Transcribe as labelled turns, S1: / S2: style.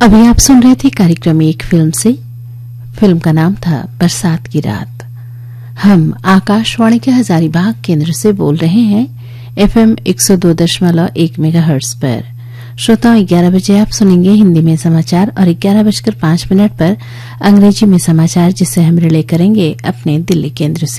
S1: अभी आप सुन रहे थे कार्यक्रम एक फिल्म से। फिल्म का नाम था बरसात की रात। हम आकाशवाणी के हजारीबाग केंद्र से बोल रहे हैं FM 102.1 मेगाहर्ट्ज पर। श्रोताओं 11 बजे आप सुनेंगे हिंदी में समाचार और 11:05 पर अंग्रेजी में समाचार, जिसे हम रिले करेंगे अपने दिल्ली केंद्र से।